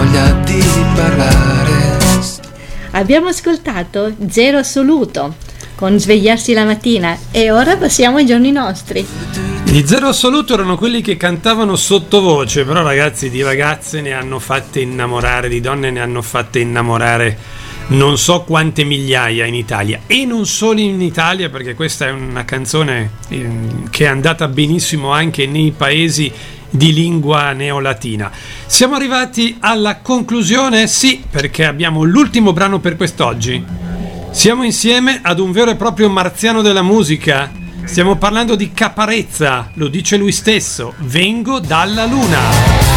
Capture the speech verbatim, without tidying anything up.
voglia di parlare. Abbiamo ascoltato Zero Assoluto con Svegliarsi la mattina e ora passiamo ai giorni nostri. I Zero Assoluto erano quelli che cantavano sottovoce, però ragazzi, di ragazze ne hanno fatte innamorare, di donne ne hanno fatte innamorare non so quante migliaia in Italia, e non solo in Italia, perché questa è una canzone che è andata benissimo anche nei paesi di lingua neolatina. Siamo arrivati alla conclusione? Sì, perché abbiamo l'ultimo brano per quest'oggi. Siamo insieme ad un vero e proprio marziano della musica. Stiamo parlando di Caparezza, lo dice lui stesso: vengo dalla luna.